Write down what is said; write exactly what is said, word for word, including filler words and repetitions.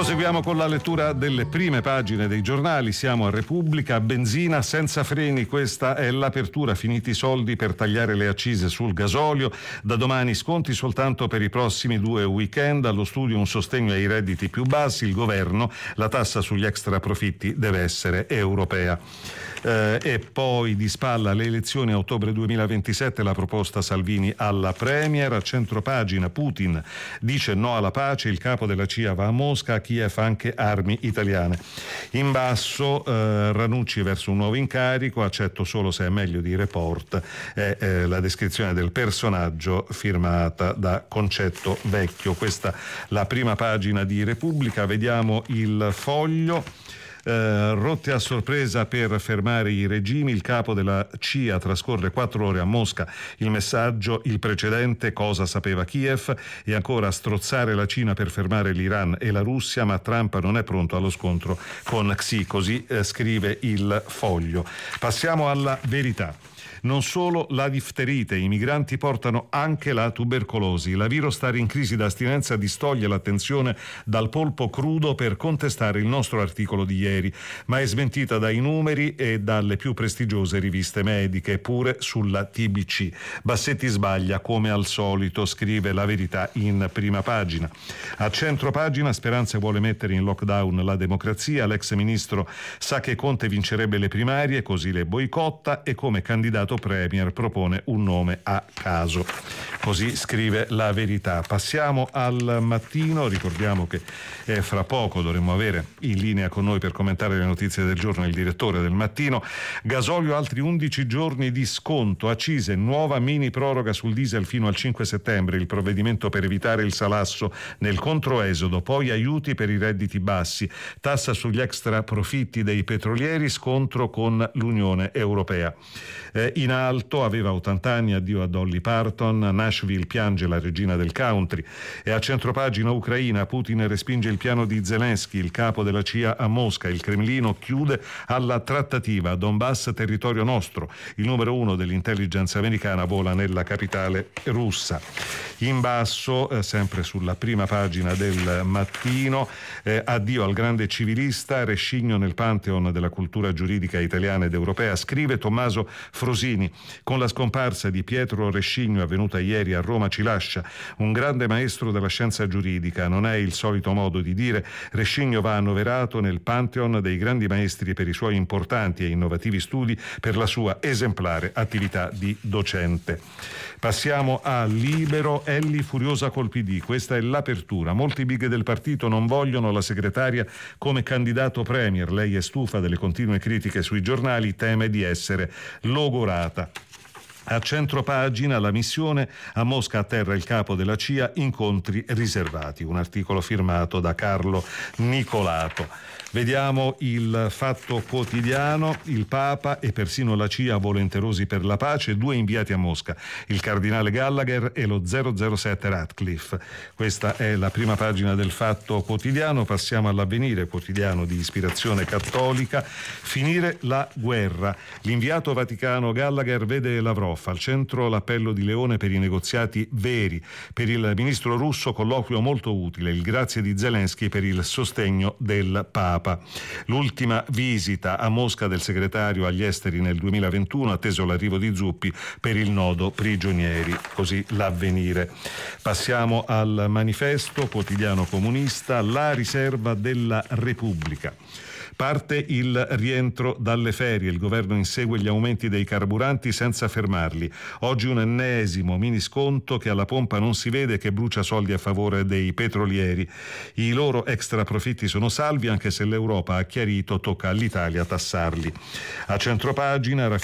Proseguiamo con la lettura delle prime pagine dei giornali. Siamo a Repubblica. Benzina senza freni, questa è l'apertura. Finiti i soldi per tagliare le accise sul gasolio. Da domani sconti soltanto per i prossimi due weekend. Allo studio un sostegno ai redditi più bassi. Il governo, la tassa sugli extra profitti deve essere europea. Eh, e poi di spalla le elezioni a ottobre duemilaventisette, la proposta Salvini alla Premier. A centropagina Putin dice no alla pace, il capo della C I A va a Mosca, a Kiev anche armi italiane. In basso eh, Ranucci verso un nuovo incarico, accetto solo se è meglio di Report, è eh, la descrizione del personaggio firmata da Concetto Vecchio. Questa la prima pagina di Repubblica. Vediamo il Foglio. Eh, rotte a sorpresa per fermare i regimi, il capo della C I A trascorre quattro ore a Mosca, il messaggio, il precedente, cosa sapeva Kiev, e ancora strozzare la Cina per fermare l'Iran e la Russia, ma Trump non è pronto allo scontro con Xi, così eh, scrive il Foglio. Passiamo alla Verità. Non solo la difterite, i migranti portano anche la tubercolosi. La Virostar in crisi d'astinenza distoglie l'attenzione dal polpo crudo per contestare il nostro articolo di ieri, ma è smentita dai numeri e dalle più prestigiose riviste mediche, pure sulla T B C. Bassetti sbaglia come al solito, scrive La Verità in prima pagina. A centro pagina Speranza vuole mettere in lockdown la democrazia, l'ex ministro sa che Conte vincerebbe le primarie, così le boicotta e come candidato Premier propone un nome a caso. Così scrive La Verità. Passiamo al Mattino. Ricordiamo che eh, fra poco dovremmo avere in linea con noi per commentare le notizie del giorno il direttore del Mattino. Gasolio altri undici giorni di sconto. Accise, nuova mini proroga sul diesel fino al cinque settembre. Il provvedimento per evitare il salasso nel controesodo. Poi aiuti per i redditi bassi. Tassa sugli extra profitti dei petrolieri. Scontro con l'Unione Europea. Eh, in alto, aveva ottanta anni, addio a Dolly Parton. Nashville piange la regina del country. E a centropagina Ucraina, Putin respinge il piano di Zelensky, il capo della C I A a Mosca. Il Cremlino chiude alla trattativa. Donbass territorio nostro. Il numero uno dell'intelligence americana vola nella capitale russa. In basso, eh, sempre sulla prima pagina del Mattino, eh, addio al grande civilista, rescigno nel pantheon della cultura giuridica italiana ed europea, scrive Tommaso Frosini. Con la scomparsa di Pietro Rescigno, avvenuta ieri a Roma, ci lascia un grande maestro della scienza giuridica. Non è il solito modo di dire. Rescigno va annoverato nel pantheon dei grandi maestri per i suoi importanti e innovativi studi, per la sua esemplare attività di docente. Passiamo a Libero. Elli furiosa col P D, questa è l'apertura. Molti big del partito non vogliono la segretaria come candidato premier. Lei è stufa delle continue critiche sui giornali, teme di essere logorata. A centropagina la missione, a Mosca atterra il capo della C I A, incontri riservati. Un articolo firmato da Carlo Nicolato. Vediamo il Fatto Quotidiano. Il Papa e persino la C I A volenterosi per la pace, due inviati a Mosca, il cardinale Gallagher e lo zero zero sette Ratcliffe. Questa è la prima pagina del Fatto Quotidiano. Passiamo all'Avvenire, quotidiano di ispirazione cattolica. Finire la guerra. L'inviato vaticano Gallagher vede Lavrov. Al centro l'appello di Leone per i negoziati veri. Per il ministro russo colloquio molto utile. Il grazie di Zelensky per il sostegno del Papa. L'ultima visita a Mosca del segretario agli esteri nel duemilaventuno, atteso l'arrivo di Zuppi per il nodo prigionieri. Così l'Avvenire. Passiamo al Manifesto, quotidiano comunista. La riserva della Repubblica. Parte il rientro dalle ferie, il governo insegue gli aumenti dei carburanti senza fermarli. Oggi un ennesimo mini sconto che alla pompa non si vede, che brucia soldi a favore dei petrolieri. I loro extra profitti sono salvi, anche se l'Europa ha chiarito tocca all'Italia tassarli. A centropagina